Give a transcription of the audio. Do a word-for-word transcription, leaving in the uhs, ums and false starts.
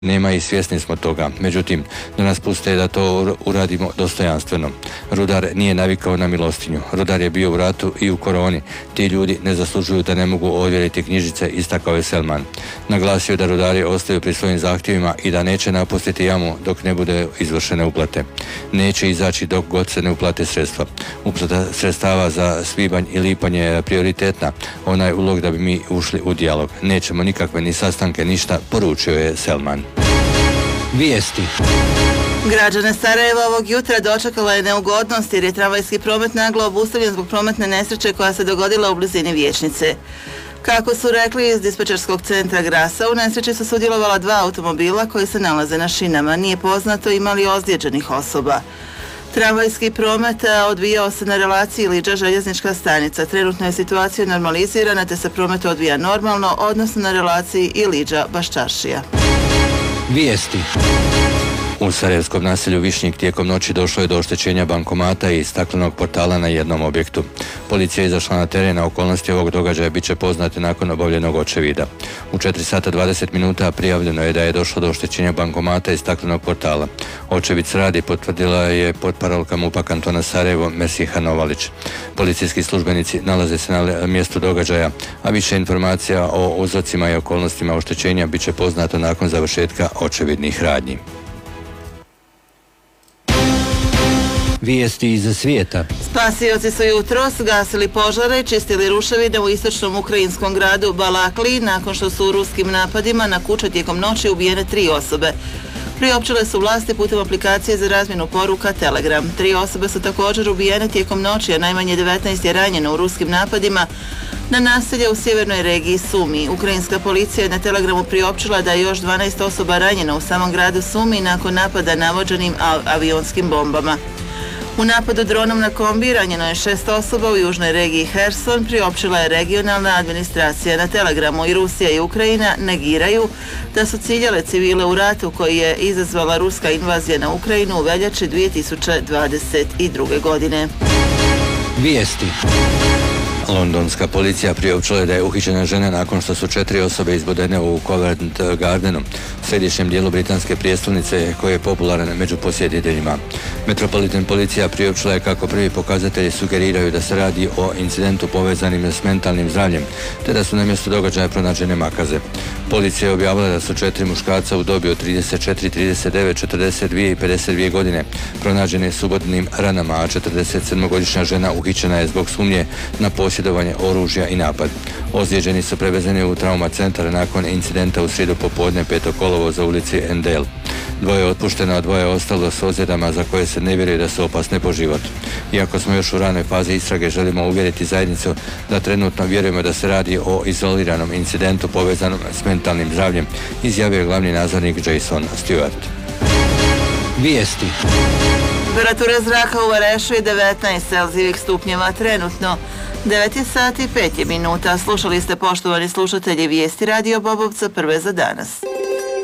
Nema i svjesni smo toga. Međutim, da nas puste da to uradimo dostojanstveno. Rudar nije navikao na milostinju. Rudar je bio u ratu i u koroni. Ti ljudi ne zaslužuju da ne mogu ovjeriti knjižice, istakao je Selman. Naglasio da rudari ostaju pri svojim zahtjevima i da neće napustiti jamu dok ne bude izvršene uplate. Neće izaći dok god se ne uplate sredstva. Uplata sredstava za svibanj i lipanj je prioritetna. Ona je ulog da bi mi ušli u dijalog. Nećemo nikakve ni sastanke, ništa, poručio je Selman. Vijesti. Građane Sarajeva ovog jutra dočekala je neugodnost jer je tramvajski promet naglo obustavljen zbog prometne nesreće koja se dogodila u blizini Vijećnice. Kako su rekli iz dispečerskog centra Grasa, u nesreći su sudjelovala dva automobila koji se nalaze na šinama. Nije poznato imali ozlijeđenih osoba. Tramvajski promet odvijao se na relaciji Liđa-željeznička stanica. Trenutno je situacija normalizirana te se promet odvija normalno, odnosno na relaciji i Liđa-Baščaršija. Vijesti. U sarajevskom naselju Višnjik tijekom noći došlo je do oštećenja bankomata i staklenog portala na jednom objektu. Policija je izašla na teren, a okolnosti ovog događaja bit će poznate nakon obavljenog očevida. U četiri sata dvadeset minuta prijavljeno je da je došlo do oštećenja bankomata i staklenog portala. Očevid s radi potvrdila je potparolka MUP-a kantona Sarajevo Mersiha Novalić. Policijski službenici nalaze se na mjestu događaja, a više informacija o uzrocima i okolnostima oštećenja bit će poznato nakon završetka očevidnih radnji. Vijesti iz svijeta. Spasioci su jutros gasili požare i čistili ruševine u istočnom ukrajinskom gradu Balakli nakon što su u ruskim napadima na kuće tijekom noći ubijene tri osobe. Priopćile su vlasti putem aplikacije za razmjenu poruka Telegram. Tri osobe su također ubijene tijekom noći, a najmanje devetnaest je ranjeno u ruskim napadima na naselje u sjevernoj regiji Sumi. Ukrajinska policija je na Telegramu priopćila da je još dvanaest osoba ranjeno u samom gradu Sumi nakon napada navođenim avionskim bombama. U napadu dronom na kombi ranjeno je šest osoba u južnoj regiji Herson, priopćila je regionalna administracija na Telegramu. I Rusija i Ukrajina negiraju da su ciljale civile u ratu koji je izazvala ruska invazija na Ukrajinu u veljači dvije tisuće dvadeset druge. godine. Vijesti. Londonska policija priopćila je da je uhićena žena nakon što su četiri osobe izbodene u Covent Gardenu, središnjem dijelu britanske prijestolnice koji je popularan među posjetiteljima. Metropolitan policija priopćila je kako prvi pokazatelji sugeriraju da se radi o incidentu povezanim s mentalnim zdravljem, te da su na mjestu događaja pronađene makaze. Policija je objavila da su četiri muškarca u dobi od trideset četiri, trideset devet, četrdeset dvije i pedeset dvije godine pronađene subodnim ranama, a četrdesetsedmogodišnja žena uhićena je zbog sumnje na posjedovanje oružja i napad. Ozlijeđeni su prevezeni u trauma centar nakon incidenta u srijedu popodne petog kolovoza u ulici Endale. Dvoje je otpušteno, a dvoje je ostalo s ozljedama za koje se ne vjeruje da su opasne po život. Iako smo još u ranoj fazi istrage, želimo uvjeriti zajednicu da trenutno vjerujemo da se radi o izoliranom incidentu povezanom s mentalnim zdravljem, izjavio je glavni nadzornik Jason Stewart. Vijesti. Temperatura zraka u Varešu je devetnaest celzijevih stupnjeva trenutno. devet sati i pet minuta. Slušali ste, poštovani slušatelji, vijesti Radio Bobovca, prve za danas.